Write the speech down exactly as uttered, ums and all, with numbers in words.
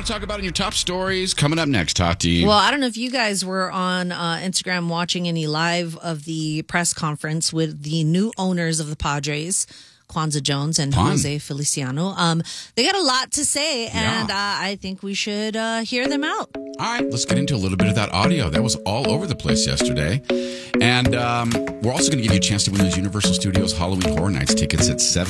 to talk about in your top stories coming up next, Tati? Well, I don't know if you guys were on uh, Instagram watching any live of the press conference with the new owners of the Padres, Kwanzaa Jones and Fun. Jose Feliciano. Um, they got a lot to say, Yeah. and uh, I think we should uh, hear them out. All right, let's get into a little bit of that audio. That was all over the place yesterday. And um, we're also going to give you a chance to win those Universal Studios Halloween Horror Nights tickets at seven.